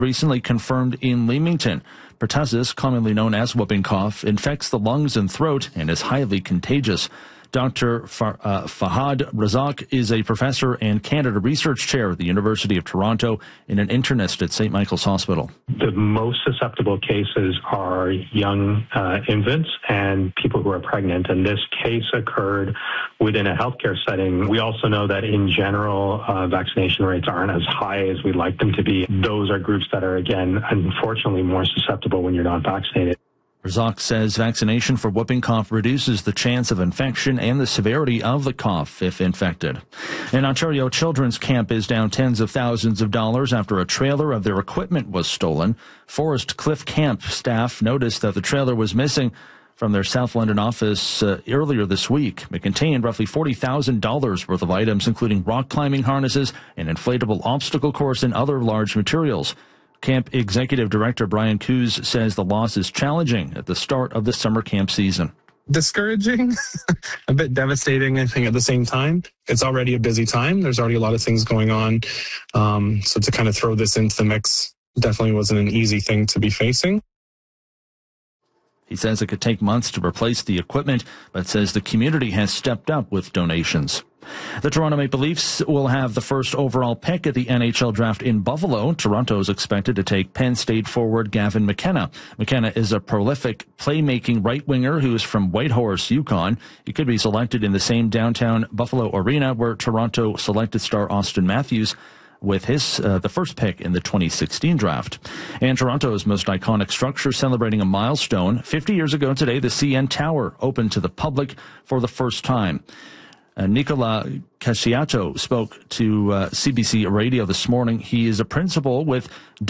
recently confirmed in Leamington. Pertussis, commonly known as whooping cough, infects the lungs and throat and is highly contagious. Dr. Fahad Razak is a professor and Canada Research Chair at the University of Toronto and an internist at St. Michael's Hospital. The most susceptible cases are young infants and people who are pregnant, and this case occurred within a healthcare setting. We also know that in general, vaccination rates aren't as high as we'd like them to be. Those are groups that are, again, unfortunately more susceptible when you're not vaccinated. Razak says vaccination for whooping cough reduces the chance of infection and the severity of the cough if infected. An Ontario children's camp is down tens of thousands of dollars after a trailer of their equipment was stolen. Forest Cliff Camp staff noticed that the trailer was missing from their South London office earlier this week. It contained roughly $40,000 worth of items, including rock climbing harnesses, an inflatable obstacle course, and other large materials. Camp Executive Director Brian Coos says the loss is challenging at the start of the summer camp season. Discouraging, a bit devastating, I think, at the same time. It's already a busy time. There's already a lot of things going on. So to kind of throw this into the mix definitely wasn't an easy thing to be facing. He says it could take months to replace the equipment, but says the community has stepped up with donations. The Toronto Maple Leafs will have the first overall pick at the NHL draft in Buffalo. Toronto is expected to take Penn State forward Gavin McKenna. McKenna is a prolific playmaking right winger who is from Whitehorse, Yukon. He could be selected in the same downtown Buffalo arena where Toronto selected star Austin Matthews with his the first pick in the 2016 draft. And Toronto's most iconic structure celebrating a milestone. 50 years ago today, the CN Tower opened to the public for the first time. Nicola Casciato spoke to CBC Radio this morning. He is a principal with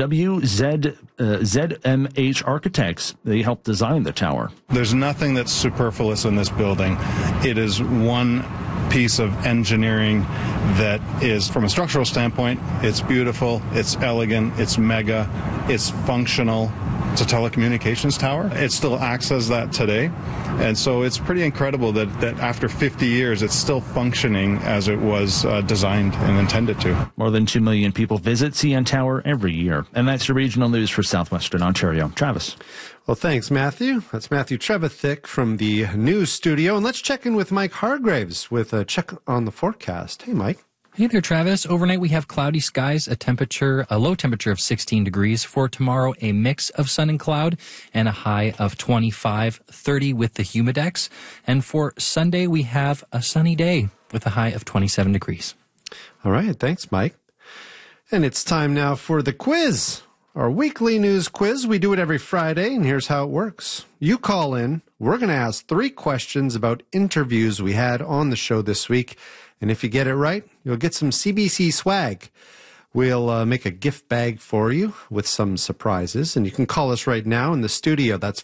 ZMH Architects. They helped design the tower. There's nothing that's superfluous in this building. It is one piece of engineering that is, from a structural standpoint, it's beautiful, it's elegant, it's mega, it's functional. It's a telecommunications tower. It still acts as that today. And so it's pretty incredible that after 50 years, it's still functioning as it was designed and intended to. More than 2 million people visit CN Tower every year. And that's your regional news for Southwestern Ontario. Travis. Well, thanks, Matthew. That's Matthew Trevithick from the news studio. And let's check in with Mike Hargraves with a check on the forecast. Hey, Mike. Hey there, Travis. Overnight, we have cloudy skies, a low temperature of 16 degrees. For tomorrow, a mix of sun and cloud and a high of 25, 30 with the humidex. And for Sunday, we have a sunny day with a high of 27 degrees. All right. Thanks, Mike. And it's time now for the quiz, our weekly news quiz. We do it every Friday, and here's how it works. You call in. We're going to ask 3 questions about interviews we had on the show this week. And if you get it right, you'll get some CBC swag. We'll make a gift bag for you with some surprises. And you can call us right now in the studio. That's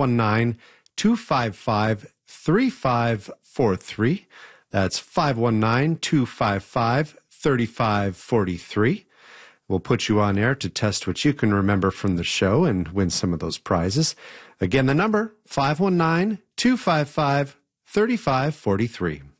519-255-3543. That's 519-255-3543. We'll put you on air to test what you can remember from the show and win some of those prizes. Again, the number, 519-255-3543.